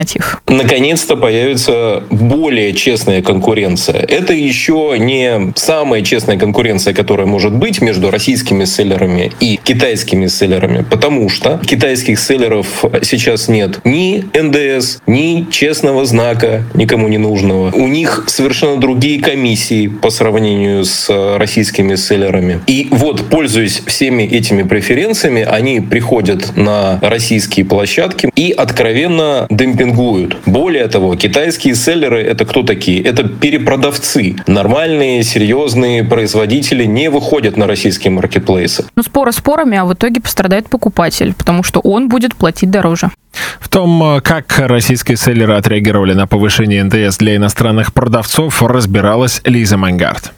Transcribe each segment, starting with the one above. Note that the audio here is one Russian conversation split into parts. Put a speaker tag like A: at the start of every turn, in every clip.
A: Наконец-то появится более честная конкуренция. Это еще не самая честная конкуренция, которая может быть между российскими селлерами и китайскими селлерами, потому что китайских селлеров сейчас нет ни НДС, ни честного знака, никому не нужного. У них совершенно другие комиссии по сравнению с российскими селлерами. И вот, пользуясь всеми этими преференциями, они приходят на российские площадки и откровенно демпингуют. Более того, китайские селлеры — это кто такие? Это перепродавцы. Нормальные, серьезные производители не выходят на российские маркетплейсы.
B: Споры спорами, а в итоге пострадает покупатель, потому что он будет платить дороже.
C: В том, как российские селлеры отреагировали на повышение НДС для иностранных продавцов, разбиралась Лиза Мангард.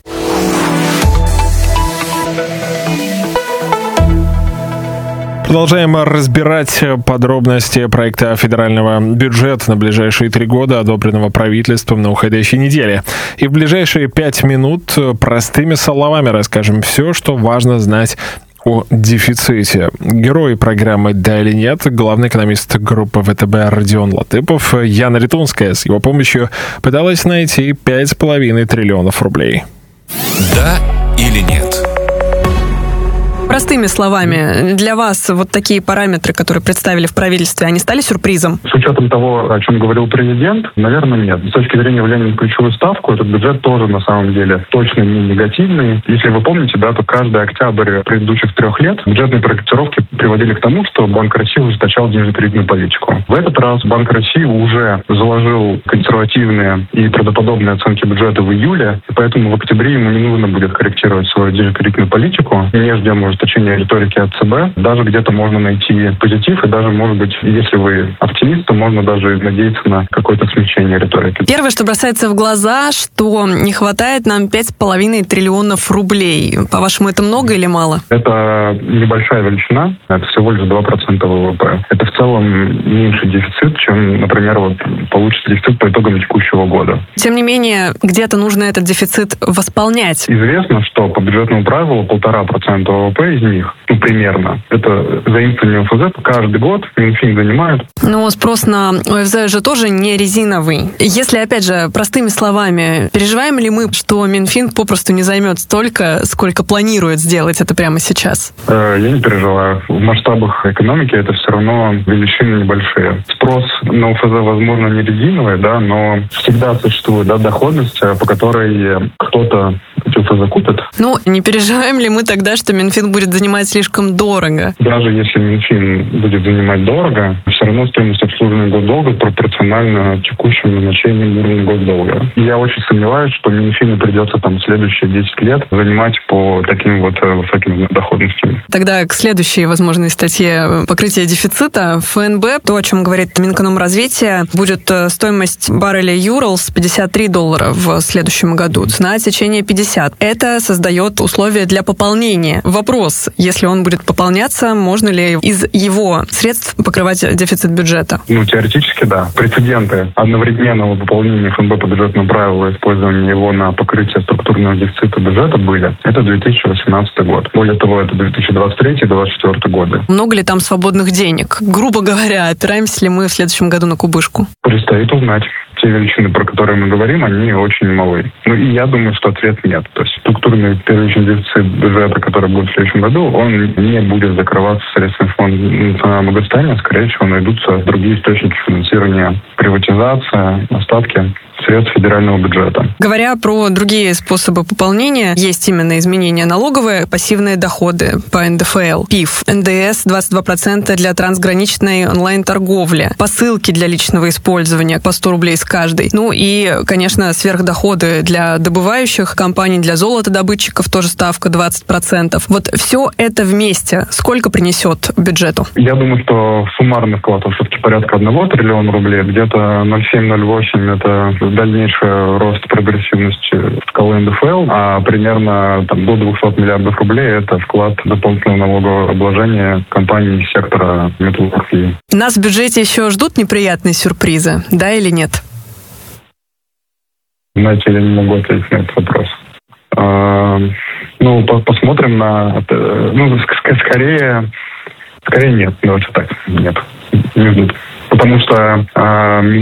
C: Продолжаем разбирать подробности проекта федерального бюджета на ближайшие 3 года, одобренного правительством на уходящей неделе. И в ближайшие 5 минут простыми словами расскажем все, что важно знать о дефиците. Герой программы «Да или нет» — главный экономист группы ВТБ Родион Латыпов. Яна Ритунская с его помощью пыталась найти 5,5 триллионов рублей.
D: Да или нет?
E: Простыми словами, для вас вот такие параметры, которые представили в правительстве, они стали сюрпризом?
F: С учетом того, о чем говорил президент, наверное, нет. С точки зрения влияния на ключевую ставку, этот бюджет тоже на самом деле точно не негативный. Если вы помните, да, то каждый октябрь предыдущих 3 лет бюджетные корректировки приводили к тому, что Банк России ужесточал денежно-кредитную политику. В этот раз Банк России уже заложил консервативные и правдоподобные оценки бюджета в июле, и поэтому в октябре ему не нужно будет корректировать свою денежно-кредитную политику. Не ждем ужесточения риторики от ЦБ. Даже где-то можно найти позитив, и даже, может быть, если вы оптимист, то можно даже надеяться на какое-то смягчение риторики.
E: Первое, что бросается в глаза, что не хватает нам 5,5 триллионов рублей. По-вашему, это много или мало?
F: Это небольшая величина. Это всего лишь 2% ВВП. Это в целом меньше дефицит, чем, например, получится дефицит по итогам текущего года.
E: Тем не менее, где-то нужно этот дефицит восполнять.
F: Известно, что по бюджетному правилу 1,5% ВВП из них, примерно, это заимствование ОФЗ каждый год Минфин занимает.
E: Но спрос на ОФЗ же тоже не резиновый. Если, опять же, простыми словами, переживаем ли мы, что Минфин попросту не займет столько, сколько планирует сделать это прямо сейчас?
F: Я не переживаю. В масштабах экономики это все равно величины небольшие. Спрос на ОФЗ, возможно, не резиновый, да, но всегда существует, да, доходность, по которой кто-то эти ОФЗ купит.
E: Не переживаем ли мы тогда, что Минфин будет занимать слишком дорого?
F: Даже если Минфин будет занимать дорого, все равно стоимость обслуживания госдолга пропорциональна текущему назначению уровня госдолга. Я очень сомневаюсь, что Минфину придется следующие 10 лет занимать по таким высоким доходностям.
E: Тогда к следующей возможной статье покрытия дефицита ФНБ, то, о чем говорит Минэкономразвития, будет стоимость барреля Urals $53 в следующем году. Цена отсечения 50. Это создает условия для пополнения. Вопрос, если он будет пополняться, можно ли из его средств покрывать дефицит бюджета?
F: Теоретически, да. Прецеденты одновременного пополнения ФНБ по бюджетному правилу и использования его на покрытие структурного дефицита бюджета были. Это 2018 год. Более того, это 2023 и 2024 годы.
E: Много ли там свободных денег? Грубо говоря, опираемся ли мы в следующем году на кубышку?
F: Предстоит узнать. Те величины, про которые мы говорим, они очень малы. И я думаю, что ответ нет. То есть структурный первичный дефицит бюджета, который будет в следующем году, он не будет закрываться средствами фонда национального благосостояния. Скорее всего, найдутся другие источники финансирования, приватизация, остатки средств федерального бюджета.
E: Говоря про другие способы пополнения, есть именно изменения налоговые, пассивные доходы по НДФЛ, ПИФ, НДС 22% для трансграничной онлайн-торговли, посылки для личного использования по 100 рублей с каждой. И, конечно, сверхдоходы для добывающих компаний, для золотодобытчиков тоже ставка 20%. Вот все это вместе сколько принесет бюджету?
F: Я думаю, что суммарный вклад все-таки порядка 1 триллиона рублей, где-то 0,7-0,8 это дальнейший рост прогрессивности шкалы НДФЛ, а примерно до 200 миллиардов рублей это вклад дополнительного налогового обложения компаний сектора металлургии.
E: Нас в бюджете еще ждут неприятные сюрпризы, да или нет?
F: Знаете, я не могу ответить на этот вопрос. Посмотрим на... скорее нет. Давайте так, нет. Не ждут. потому что